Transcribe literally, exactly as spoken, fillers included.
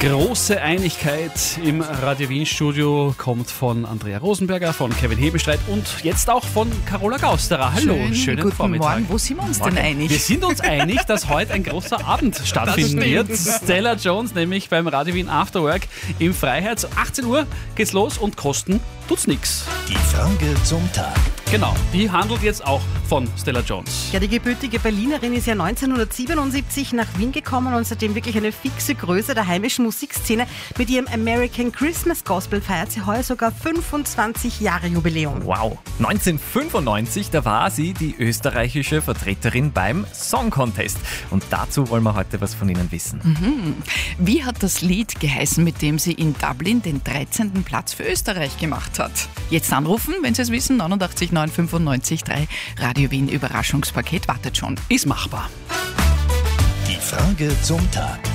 Große Einigkeit im Radio Wien Studio kommt von Andrea Rosenberger, von Kevin Hebestreit und jetzt auch von Carola Gausterer. Hallo, Schön, schönen guten Vormittag. Morgen. Wo sind wir uns Morgen. denn einig? Wir sind uns einig, dass heute ein großer Abend stattfinden wird. Stella Jones, nämlich beim Radio Wien Afterwork im Freiheit. achtzehn Uhr geht's los und kosten tut's nix. Die Frage zum Tag. Genau, die handelt jetzt auch von Stella Jones. Ja, die gebürtige Berlinerin ist ja neunzehnhundertsiebenundsiebzig nach Wien gekommen und seitdem wirklich eine fixe Größe der heimischen Musikszene. Mit ihrem American Christmas Gospel feiert sie heuer sogar fünfundzwanzig Jahre Jubiläum. Wow, neunzehnhundertfünfundneunzig, da war sie die österreichische Vertreterin beim Song Contest. Und dazu wollen wir heute was von Ihnen wissen. Mhm. Wie hat das Lied geheißen, mit dem sie in Dublin den dreizehnten Platz für Österreich gemacht hat? Jetzt anrufen, wenn Sie es wissen, neunundachtzig neun fünfundneunzig drei. Radio Wien Überraschungspaket wartet schon. Ist machbar. Die Frage zum Tag.